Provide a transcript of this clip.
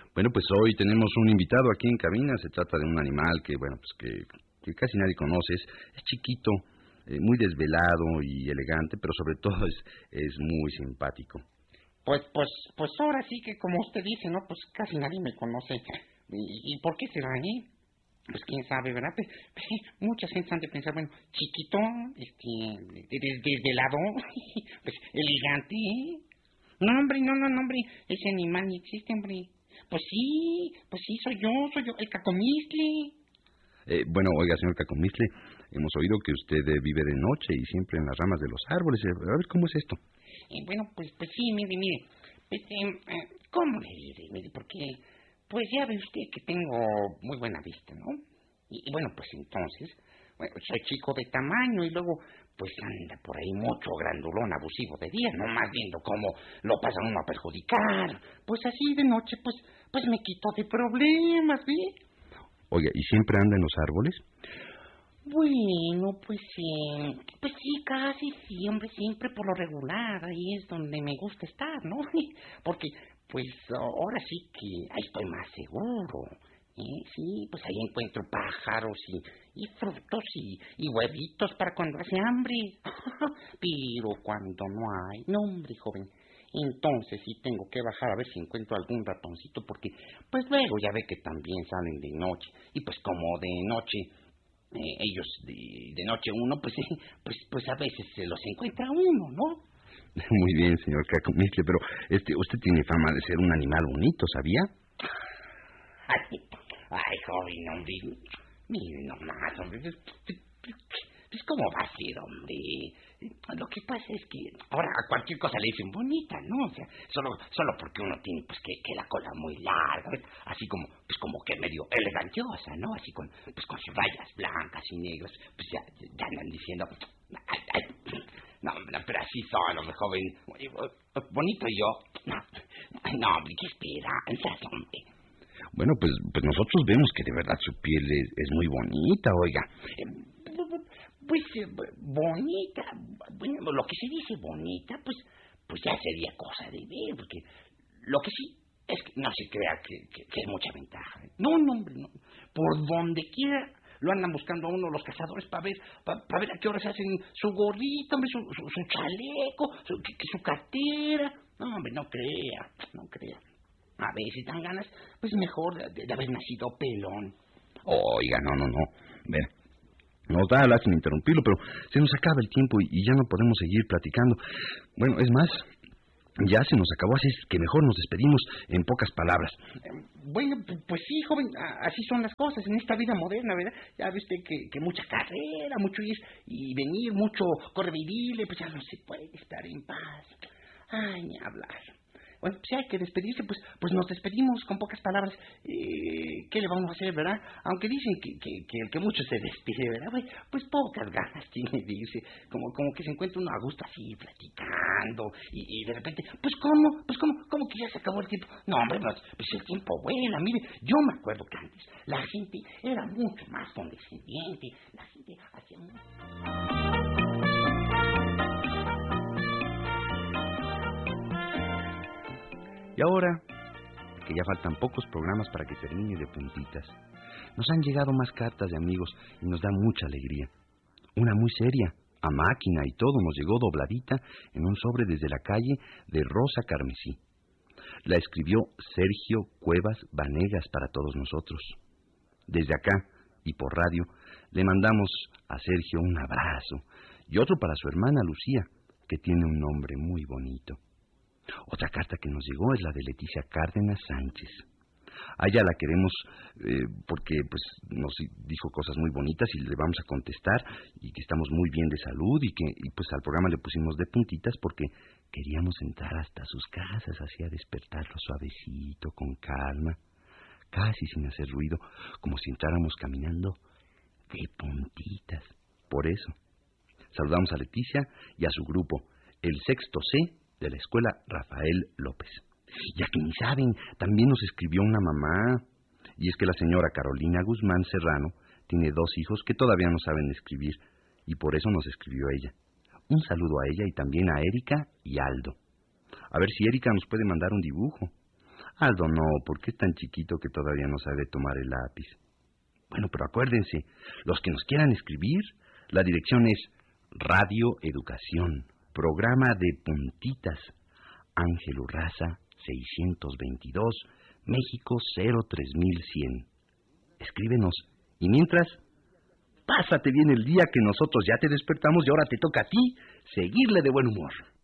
Bueno, pues hoy tenemos un invitado aquí en cabina. Se trata de un animal que, bueno, pues que casi nadie conoce. Es chiquito, muy desvelado y elegante, pero sobre todo es muy simpático. Pues ahora sí que como usted dice, ¿no? Pues casi nadie me conoce. ¿Y por qué será, Pues quién sabe, ¿verdad? Mucha gente han de pensar, bueno, chiquito, desvelado, pues elegante, No, hombre, no, hombre, ese animal ni existe, hombre. Pues sí, soy yo, el cacomistle. Bueno, oiga, señor Cacomistle, hemos oído que usted vive de noche y siempre en las ramas de los árboles. A ver, ¿cómo es esto? Bueno, pues sí, mire. Pues, ¿cómo le diré? Mire, porque, pues ya ve usted que tengo muy buena vista, ¿no? Y bueno, pues entonces, bueno, soy chico de tamaño y luego, pues anda por ahí mucho grandulón abusivo de día, no más viendo cómo lo pasa uno a perjudicar. Pues así de noche, pues me quito de problemas, ¿sí? Oiga, ¿y siempre anda en los árboles? Bueno, pues sí, casi sí, hombre, siempre por lo regular, ahí es donde me gusta estar, ¿no? Porque, pues, ahora sí que ahí estoy más seguro, sí, pues ahí encuentro pájaros y frutos y huevitos para cuando hace hambre, pero cuando no hay, no, hombre, joven, entonces sí tengo que bajar a ver si encuentro algún ratoncito, porque, pues luego ya ve que también salen de noche, y pues como de noche... ellos de noche uno, pues a veces se los encuentra uno, ¿no? Muy bien, señor Cacomistle, pero usted tiene fama de ser un animal bonito, ¿sabía? Ay, joven, hombre, mire nomás, hombre, pues ¿cómo va a ser, hombre? Lo que pasa es que ahora a cualquier cosa le dicen bonita, ¿no? O sea, solo porque uno tiene, pues, que la cola muy larga, ¿ves? Así como, pues, como que medio elegantiosa, ¿no? Así con sus rayas blancas y negras, pues ya andan diciendo, ay, no, hombre, pero así son, hombre, joven, bonito y yo, no, hombre, ¿qué esperanzas, hombre? Bueno, pues nosotros vemos que de verdad su piel es muy bonita, oiga. Pues bonita, bueno, lo que se dice bonita, pues ya sería cosa de ver, porque lo que sí es que no se crea que es mucha ventaja. No, hombre, no. Por donde quiera lo andan buscando a uno los cazadores para ver a qué horas hacen su gorrito, hombre, su chaleco, su cartera. No, hombre, no crea. A veces dan ganas, pues mejor de haber nacido pelón. Oiga, no. Ver, nos da lástima interrumpirlo, pero se nos acaba el tiempo y ya no podemos seguir platicando. Bueno, es más, ya se nos acabó, así es que mejor nos despedimos en pocas palabras. Bueno, pues sí, joven, así son las cosas en esta vida moderna, ¿verdad? Ya ves que mucha carrera, mucho ir y venir, mucho correvidile, pues ya no se puede estar en paz. Ay, ni hablar. Bueno, si hay que despedirse, pues nos despedimos con pocas palabras. ¿Qué le vamos a hacer, verdad? Aunque dicen que el que mucho se despide, ¿verdad? Pues pocas ganas tiene de irse. Como que se encuentra uno a gusto así, platicando. Y de repente, ¿cómo que ya se acabó el tiempo? No, hombre, pues el tiempo vuela. Mire, yo me acuerdo que antes la gente era mucho más condescendiente. La gente hacía mucho... Y ahora, que ya faltan pocos programas para que termine de puntitas, nos han llegado más cartas de amigos y nos da mucha alegría. Una muy seria, a máquina y todo, nos llegó dobladita en un sobre desde la calle de Rosa Carmesí. La escribió Sergio Cuevas Vanegas para todos nosotros. Desde acá y por radio le mandamos a Sergio un abrazo y otro para su hermana Lucía, que tiene un nombre muy bonito. Otra carta que nos llegó es la de Leticia Cárdenas Sánchez. A ella la queremos porque pues nos dijo cosas muy bonitas y le vamos a contestar, y que estamos muy bien de salud, y pues al programa le pusimos de puntitas porque queríamos entrar hasta sus casas, así a despertarlo suavecito, con calma, casi sin hacer ruido, como si entráramos caminando de puntitas. Por eso saludamos a Leticia y a su grupo, el Sexto C de la Escuela Rafael López. Ya que ni saben, también nos escribió una mamá, y es que la señora Carolina Guzmán Serrano tiene 2 hijos que todavía no saben escribir, y por eso nos escribió ella. Un saludo a ella y también a Erika y Aldo. A ver si Erika nos puede mandar un dibujo. Aldo no, porque es tan chiquito que todavía no sabe tomar el lápiz. Bueno, pero acuérdense, los que nos quieran escribir, la dirección es Radio Educación, programa de Puntitas, Ángel Urraza, 622, México 03100. Escríbenos, y mientras, pásate bien el día, que nosotros ya te despertamos y ahora te toca a ti seguirle de buen humor.